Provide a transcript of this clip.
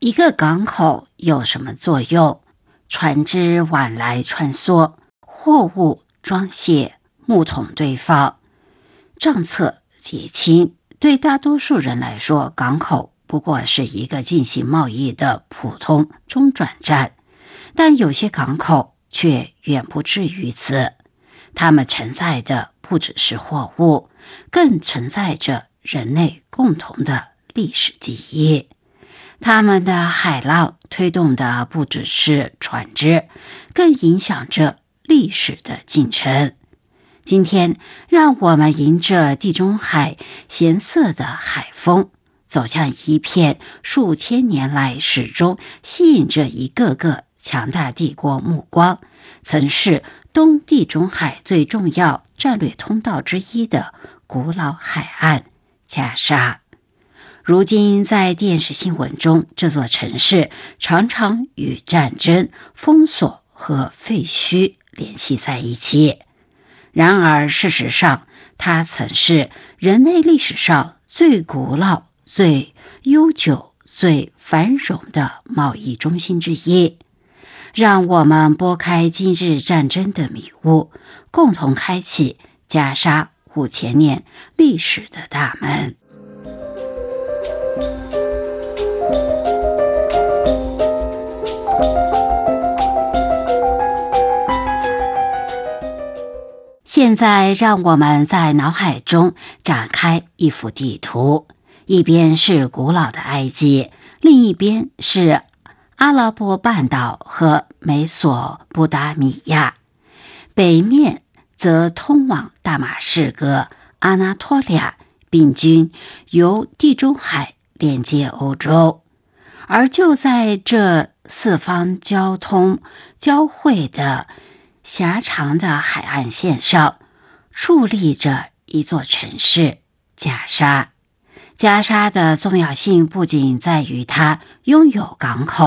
一个港口有什么作用？船只往来穿梭，货物装卸，木桶堆放，账册结清。对大多数人来说，港口不过是一个进行贸易的普通中转站，但有些港口却远不至于此。它们承载的不只是货物，更承载着人类共同的历史记忆。它们的海浪推动的不只是船只，更影响着历史的进程。今天，让我们迎着地中海咸涩的海风，走向一片数千年来始终吸引着一个个强大帝国目光，曾是东地中海最重要战略通道之一的古老海岸加沙。如今在电视新闻中，这座城市常常与战争、封锁和废墟联系在一起。然而事实上，它曾是人类历史上最古老、最悠久、最繁荣的贸易中心之一。让我们拨开今日战争的迷雾，共同开启加沙5000年历史的大门。现在让我们在脑海中展开一幅地图，一边是古老的埃及，另一边是阿拉伯半岛和美索不达米亚，北面则通往大马士革、阿纳托利亚，并均由地中海连接欧洲。而就在这四方交通交汇的狭长的海岸线上，矗立着一座城市加沙。加沙的重要性不仅在于它拥有港口，